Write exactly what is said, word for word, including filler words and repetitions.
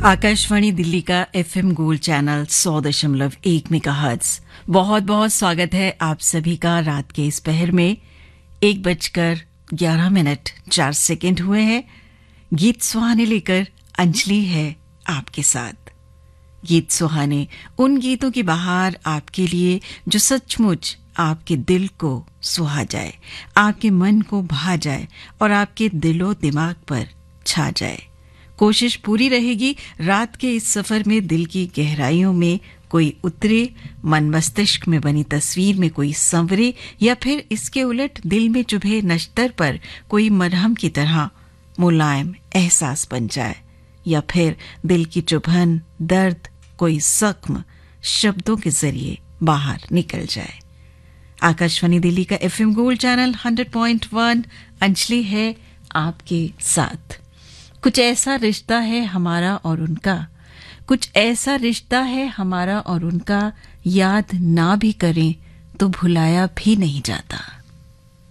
आकाशवाणी दिल्ली का FM gold channel सौ दशमलव एक मेगाहर्ट्ज। बहुत बहुत स्वागत है आप सभी का। रात के इस पहर में एक बजकर ग्यारह मिनट चार सेकेंड हुए हैं। गीत सुहाने लेकर अंजलि है आपके साथ। गीत सुहाने उन गीतों की बहार आपके लिए जो सचमुच आपके दिल को सुहा जाए, आपके मन को भा जाए और आपके दिलो दिमाग पर छा जाए। कोशिश पूरी रहेगी रात के इस सफर में दिल की गहराइयों में कोई उतरे, मन मस्तिष्क में बनी तस्वीर में कोई संवरे, या फिर इसके उलट दिल में चुभे नश्तर पर कोई मरहम की तरह मुलायम एहसास बन जाए, या फिर दिल की चुभन, दर्द, कोई जख्म शब्दों के जरिए बाहर निकल जाए। आकाशवाणी दिल्ली का एफएम गोल्ड चैनल सौ पॉइंट एक अंजलि है आपके साथ। कुछ ऐसा रिश्ता है हमारा और उनका, कुछ ऐसा रिश्ता है हमारा और उनका, याद ना भी करें तो भुलाया भी नहीं जाता।